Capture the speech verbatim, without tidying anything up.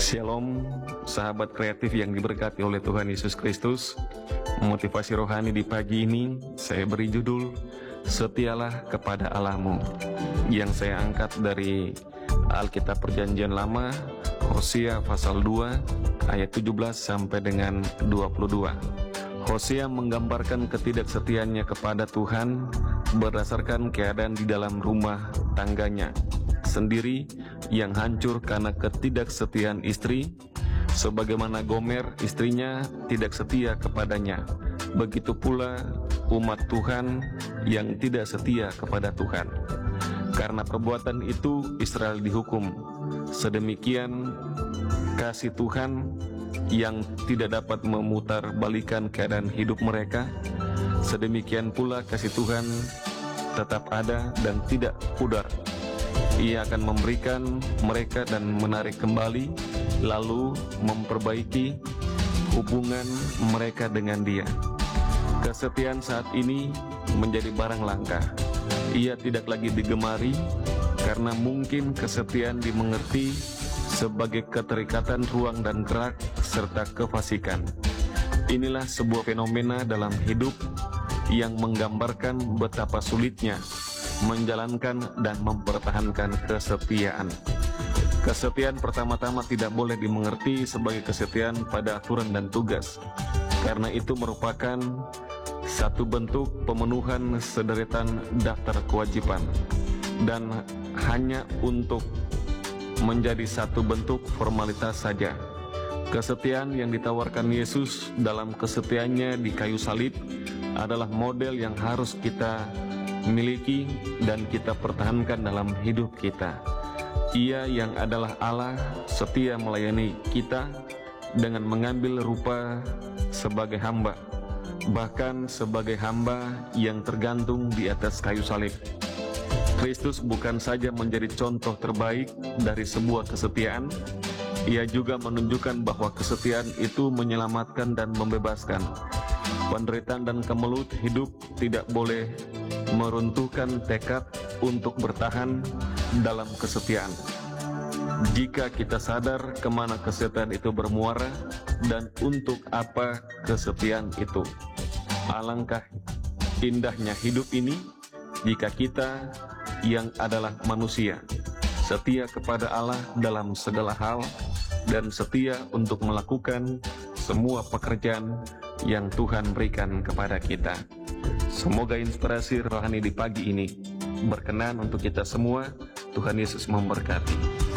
Shalom, sahabat kreatif yang diberkati oleh Tuhan Yesus Kristus. Motivasi rohani di pagi ini saya beri judul Setialah kepada Allahmu, yang saya angkat dari Alkitab Perjanjian Lama, Hosea pasal dua ayat tujuh belas sampai dengan dua puluh dua. Hosea menggambarkan ketidaksetiaannya kepada Tuhan berdasarkan keadaan di dalam rumah tangganya sendiri yang hancur karena ketidaksetiaan istri, sebagaimana Gomer istrinya tidak setia kepadanya. Begitu pula umat Tuhan yang tidak setia kepada Tuhan. Karena perbuatan itu Israel dihukum. Sedemikian kasih Tuhan yang tidak dapat memutarbalikan keadaan hidup mereka, sedemikian pula kasih Tuhan tetap ada dan tidak pudar. Ia akan memberikan mereka dan menarik kembali, lalu memperbaiki hubungan mereka dengan Dia. Kesetiaan saat ini menjadi barang langka. Ia tidak lagi digemari karena mungkin kesetiaan dimengerti sebagai keterikatan ruang dan gerak serta kefasikan. Inilah sebuah fenomena dalam hidup yang menggambarkan betapa sulitnya menjalankan dan mempertahankan kesetiaan. Kesetiaan pertama-tama tidak boleh dimengerti sebagai kesetiaan pada aturan dan tugas, karena itu merupakan satu bentuk pemenuhan sederetan daftar kewajiban dan hanya untuk menjadi satu bentuk formalitas saja. Kesetiaan yang ditawarkan Yesus dalam kesetiaannya di kayu salib adalah model yang harus kita miliki dan kita pertahankan dalam hidup kita. Ia yang adalah Allah setia melayani kita dengan mengambil rupa sebagai hamba, bahkan sebagai hamba yang tergantung di atas kayu salib. Kristus bukan saja menjadi contoh terbaik dari sebuah kesetiaan, Ia juga menunjukkan bahwa kesetiaan itu menyelamatkan dan membebaskan. Penderitaan dan kemelut hidup tidak boleh meruntuhkan tekad untuk bertahan dalam kesetiaan. Jika kita sadar kemana kesetiaan itu bermuara dan untuk apa kesetiaan itu, alangkah indahnya hidup ini jika kita yang adalah manusia setia kepada Allah dalam segala hal dan setia untuk melakukan semua pekerjaan yang Tuhan berikan kepada kita. Semoga inspirasi rohani di pagi ini berkenan untuk kita semua. Tuhan Yesus memberkati.